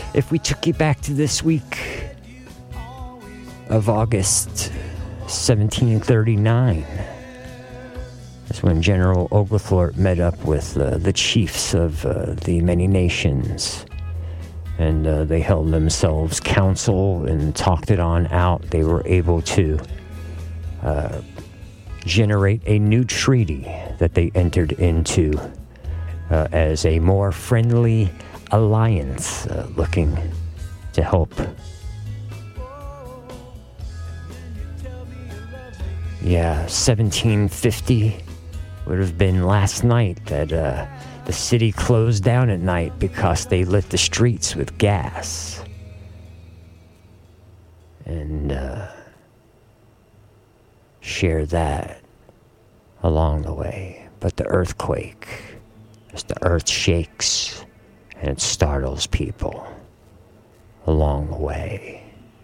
If we took you back to this week of August 1739, that's when General Oglethorpe met up with the chiefs of the many nations, and they held themselves council and talked it on out. They were able to generate a new treaty that they entered into as a more friendly alliance, looking to help. Yeah, 1750 would have been last night that the city closed down at night because they lit the streets with gas. And share that along the way. But the earthquake, as the earth shakes and it startles people along the way.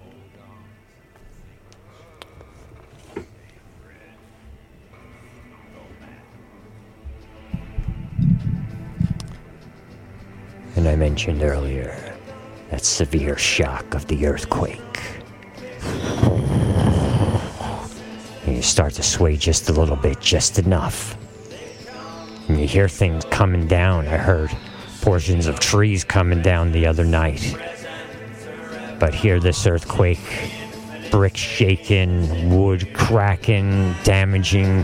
And I mentioned earlier that severe shock of the earthquake. And you start to sway just a little bit, just enough. And you hear things coming down. I heard portions of trees coming down the other night. But hear this earthquake, bricks shaking, wood cracking, damaging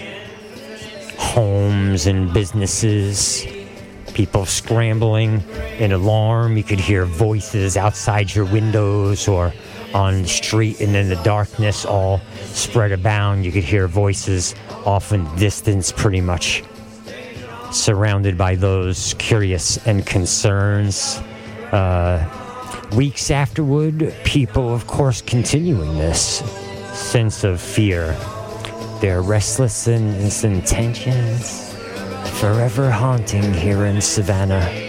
homes and businesses. People scrambling in alarm. You could hear voices outside your windows or on the street, and in the darkness all spread abound. You could hear voices off in the distance, pretty much surrounded by those curious and concerns. Weeks afterward, people, of course, continuing this sense of fear. Their restless intentions forever haunting here in Savannah.